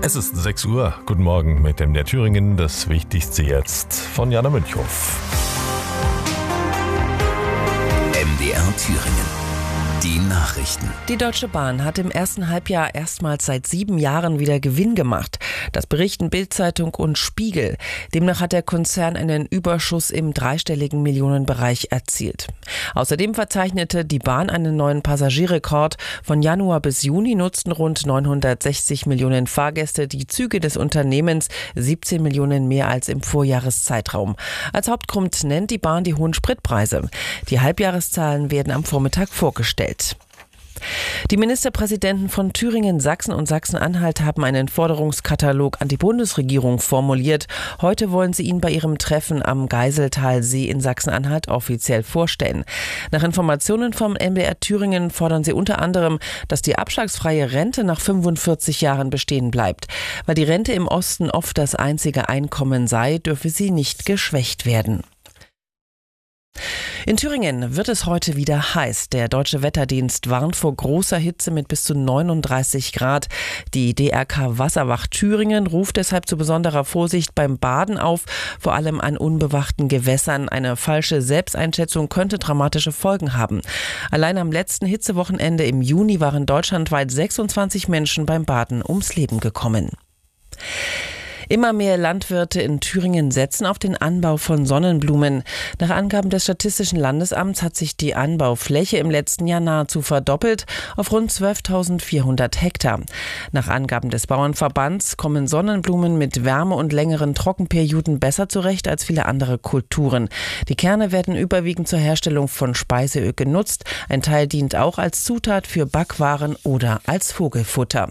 Es ist 6 Uhr. Guten Morgen mit dem MDR Thüringen. Das Wichtigste jetzt von Jana Münchhoff. MDR Thüringen. Die Nachrichten. Die Deutsche Bahn hat im ersten Halbjahr erstmals seit 7 Jahren wieder Gewinn gemacht. Das berichten Bild-Zeitung und Spiegel. Demnach hat der Konzern einen Überschuss im dreistelligen Millionenbereich erzielt. Außerdem verzeichnete die Bahn einen neuen Passagierrekord. Von Januar bis Juni nutzten rund 960 Millionen Fahrgäste die Züge des Unternehmens, 17 Millionen mehr als im Vorjahreszeitraum. Als Hauptgrund nennt die Bahn die hohen Spritpreise. Die Halbjahreszahlen werden am Vormittag vorgestellt. Die Ministerpräsidenten von Thüringen, Sachsen und Sachsen-Anhalt haben einen Forderungskatalog an die Bundesregierung formuliert. Heute wollen sie ihn bei ihrem Treffen am Geiseltalsee in Sachsen-Anhalt offiziell vorstellen. Nach Informationen vom MDR Thüringen fordern sie unter anderem, dass die abschlagsfreie Rente nach 45 Jahren bestehen bleibt. Weil die Rente im Osten oft das einzige Einkommen sei, dürfe sie nicht geschwächt werden. In Thüringen wird es heute wieder heiß. Der Deutsche Wetterdienst warnt vor großer Hitze mit bis zu 39 Grad. Die DRK Wasserwacht Thüringen ruft deshalb zu besonderer Vorsicht beim Baden auf, vor allem an unbewachten Gewässern. Eine falsche Selbsteinschätzung könnte dramatische Folgen haben. Allein am letzten Hitzewochenende im Juni waren deutschlandweit 26 Menschen beim Baden ums Leben gekommen. Immer mehr Landwirte in Thüringen setzen auf den Anbau von Sonnenblumen. Nach Angaben des Statistischen Landesamts hat sich die Anbaufläche im letzten Jahr nahezu verdoppelt auf rund 12.400 Hektar. Nach Angaben des Bauernverbands kommen Sonnenblumen mit Wärme und längeren Trockenperioden besser zurecht als viele andere Kulturen. Die Kerne werden überwiegend zur Herstellung von Speiseöl genutzt. Ein Teil dient auch als Zutat für Backwaren oder als Vogelfutter.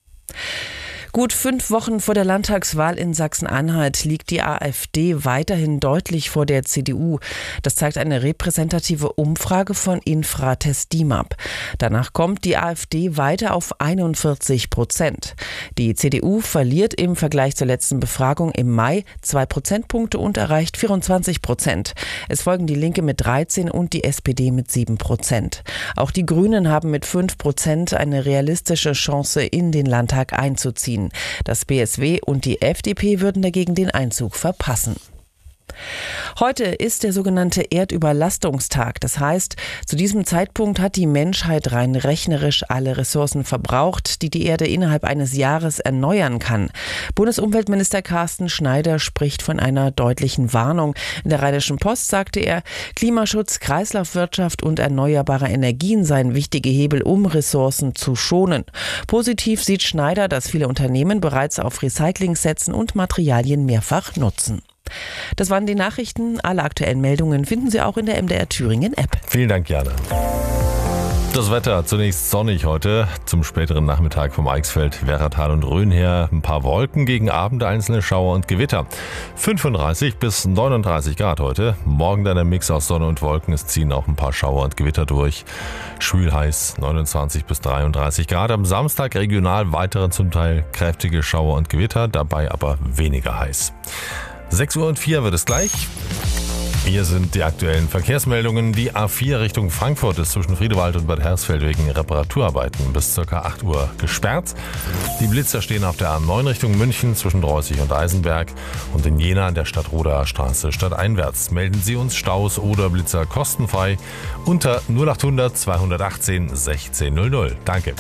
Gut 5 Wochen vor der Landtagswahl in Sachsen-Anhalt liegt die AfD weiterhin deutlich vor der CDU. Das zeigt eine repräsentative Umfrage von Infratest DIMAP. Danach kommt die AfD weiter auf 41%. Die CDU verliert im Vergleich zur letzten Befragung im Mai 2 Prozentpunkte und erreicht 24%. Es folgen die Linke mit 13% und die SPD mit 7%. Auch die Grünen haben mit 5% eine realistische Chance, in den Landtag einzuziehen. Das BSW und die FDP würden dagegen den Einzug verpassen. Heute ist der sogenannte Erdüberlastungstag. Das heißt, zu diesem Zeitpunkt hat die Menschheit rein rechnerisch alle Ressourcen verbraucht, die die Erde innerhalb eines Jahres erneuern kann. Bundesumweltminister Carsten Schneider spricht von einer deutlichen Warnung. In der Rheinischen Post sagte er, Klimaschutz, Kreislaufwirtschaft und erneuerbare Energien seien wichtige Hebel, um Ressourcen zu schonen. Positiv sieht Schneider, dass viele Unternehmen bereits auf Recycling setzen und Materialien mehrfach nutzen. Das waren die Nachrichten. Alle aktuellen Meldungen finden Sie auch in der MDR Thüringen App. Vielen Dank, Jana. Das Wetter zunächst sonnig heute, zum späteren Nachmittag vom Eichsfeld, Werratal und Rhön her ein paar Wolken, gegen Abend einzelne Schauer und Gewitter. 35 bis 39 Grad heute, morgen dann ein Mix aus Sonne und Wolken, es ziehen auch ein paar Schauer und Gewitter durch. Schwül heiß, 29 bis 33 Grad, am Samstag regional weitere zum Teil kräftige Schauer und Gewitter, dabei aber weniger heiß. 6:04 wird es gleich. Hier sind die aktuellen Verkehrsmeldungen. Die A4 Richtung Frankfurt ist zwischen Friedewald und Bad Hersfeld wegen Reparaturarbeiten bis ca. 8 Uhr gesperrt. Die Blitzer stehen auf der A9 Richtung München zwischen Dreußig und Eisenberg und in Jena an der Stadtroder Straße stadteinwärts. Melden Sie uns Staus oder Blitzer kostenfrei unter 0800 218 1600. Danke.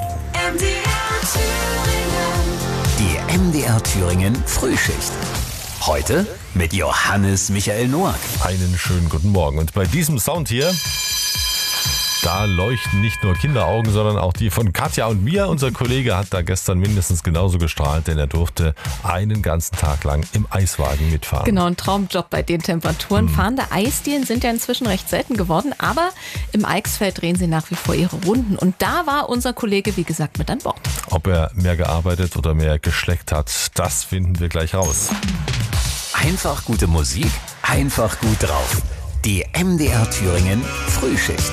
Die MDR Thüringen Frühschicht. Heute mit Johannes Michael Noack. Einen schönen guten Morgen. Und bei diesem Sound hier, da leuchten nicht nur Kinderaugen, sondern auch die von Katja und mir. Unser Kollege hat da gestern mindestens genauso gestrahlt, denn er durfte einen ganzen Tag lang im Eiswagen mitfahren. Genau, ein Traumjob bei den Temperaturen. Fahrende Eisdielen sind ja inzwischen recht selten geworden, aber im Eichsfeld drehen sie nach wie vor ihre Runden. Und da war unser Kollege, wie gesagt, mit an Bord. Ob er mehr gearbeitet oder mehr geschleckt hat, das finden wir gleich raus. Einfach gute Musik, einfach gut drauf. Die MDR Thüringen Frühschicht.